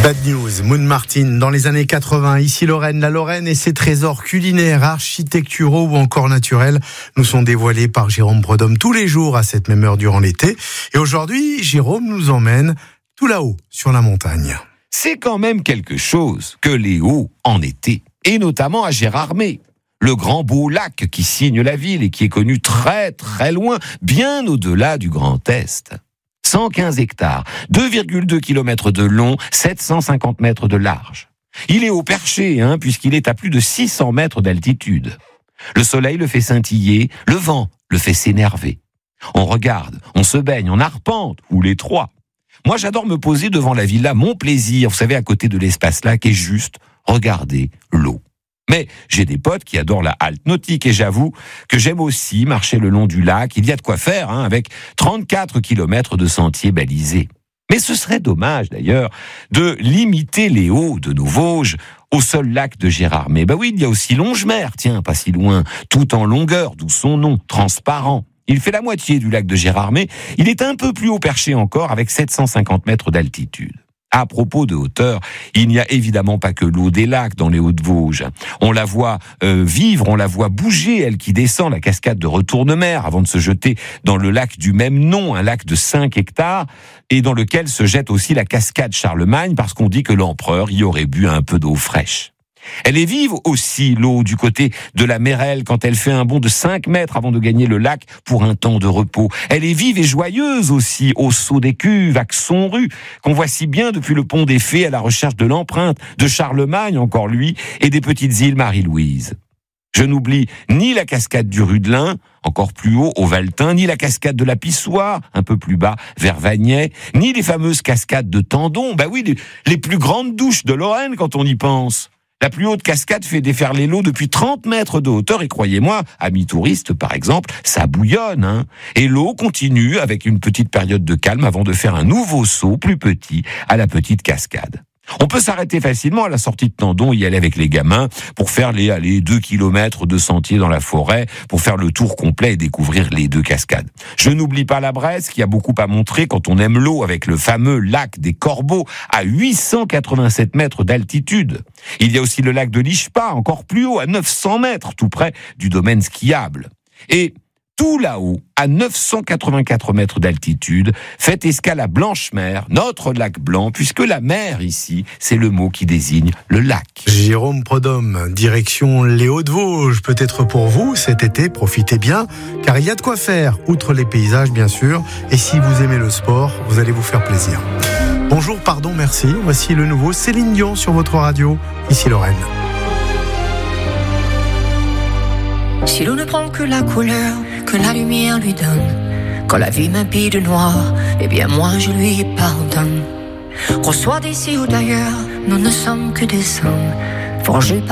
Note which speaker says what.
Speaker 1: Bad News, Moon Martin, dans les années 80, ici Lorraine. La Lorraine et ses trésors culinaires, architecturaux ou encore naturels nous sont dévoilés par Jérôme Prudhomme tous les jours à cette même heure durant l'été. Et aujourd'hui, Jérôme nous emmène tout là-haut, sur la montagne.
Speaker 2: C'est quand même quelque chose que les hauts en été, et notamment à Gérardmer. Le grand beau lac qui signe la ville et qui est connu très très loin, bien au-delà du Grand Est. 115 hectares, 2,2 km de long, 750 mètres de large. Il est au perché, puisqu'il est à plus de 600 mètres d'altitude. Le soleil le fait scintiller, le vent le fait s'énerver. On regarde, on se baigne, on arpente, ou les trois. Moi, j'adore me poser devant la villa Mon Plaisir, vous savez, à côté de l'espace lac, et juste regarder l'eau. Mais j'ai des potes qui adorent la halte nautique et j'avoue que j'aime aussi marcher le long du lac. Il y a de quoi faire, avec 34 kilomètres de sentiers balisés. Mais ce serait dommage d'ailleurs de limiter les hauts de nos Vosges au seul lac de Gérardmer. Oui, il y a aussi Longemer, pas si loin, tout en longueur, d'où son nom, transparent. Il fait la moitié du lac de Gérardmer. Il est un peu plus haut perché encore avec 750 mètres d'altitude. À propos de hauteur, il n'y a évidemment pas que l'eau des lacs dans les Hauts-de-Vosges. On la voit vivre, on la voit bouger, elle qui descend la cascade de Retournemer avant de se jeter dans le lac du même nom, un lac de 5 hectares, et dans lequel se jette aussi la cascade Charlemagne parce qu'on dit que l'empereur y aurait bu un peu d'eau fraîche. Elle est vive aussi, l'eau, du côté de la Mérelle, quand elle fait un bond de 5 mètres avant de gagner le lac pour un temps de repos. Elle est vive et joyeuse aussi, au Saut des Cuves, à Xonru, qu'on voit si bien depuis le pont des Fées à la recherche de l'empreinte, de Charlemagne, encore lui, et des petites îles Marie-Louise. Je n'oublie ni la cascade du Rudelin, encore plus haut, au Valtin, ni la cascade de la Pissoire, un peu plus bas, vers Vagney, ni les fameuses cascades de Tendon, les plus grandes douches de Lorraine quand on y pense. La plus haute cascade fait déferler l'eau depuis 30 mètres de hauteur et croyez-moi, amis touristes par exemple, ça bouillonne. Et l'eau continue avec une petite période de calme avant de faire un nouveau saut plus petit à la petite cascade. On peut s'arrêter facilement à la sortie de Tendon, y aller avec les gamins pour faire les 2 kilomètres de sentier dans la forêt, pour faire le tour complet et découvrir les 2 cascades. Je n'oublie pas la Bresse qui a beaucoup à montrer quand on aime l'eau avec le fameux lac des Corbeaux à 887 mètres d'altitude. Il y a aussi le lac de l'Ichpa, encore plus haut, à 900 mètres, tout près du domaine skiable. Et tout là-haut, à 984 mètres d'altitude, fait escale à Blanchemer, notre lac blanc, puisque la mer ici, c'est le mot qui désigne le lac.
Speaker 1: Jérôme Prudhomme, direction les Hauts-de-Vosges, peut-être pour vous cet été, profitez bien, car il y a de quoi faire, outre les paysages bien sûr, et si vous aimez le sport, vous allez vous faire plaisir. Bonjour, pardon, merci, voici le nouveau Céline Dion sur votre radio, ici Lorraine.
Speaker 3: Si l'on ne prend que la couleur que la lumière lui donne, quand la vie m'habille de noir, eh bien moi je lui pardonne. Qu'on soit d'ici ou d'ailleurs, nous ne sommes que des hommes forgés par